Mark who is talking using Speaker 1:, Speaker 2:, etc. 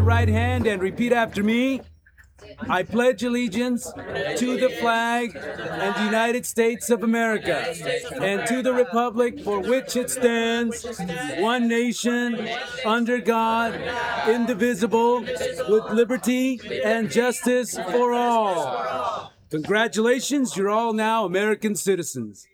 Speaker 1: right hand and repeat after me. I pledge allegiance to the flag and the United States of America and to the republic for which it stands, one nation, under God, indivisible, with liberty and justice for all. Congratulations, you're all now American citizens.